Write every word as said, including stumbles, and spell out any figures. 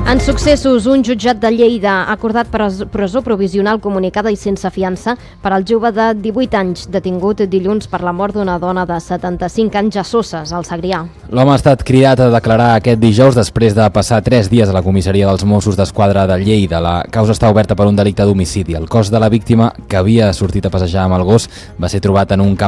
En successos, un jutjat de Lleida ha acordat presó provisional comunicada i sense fiança per al jove de divuit anys detingut dilluns per la mort d'una dona de setanta-cinc anys a Soses, al Segrià. L'home ha estat cridat a declarar aquest dijous després de passar tres dies a la comissaria dels Mossos d'Esquadra de Lleida. La causa està oberta per un delicte d'homicidi. El cos de la víctima, que havia sortit a passejar amb el gos, va ser trobat en un camp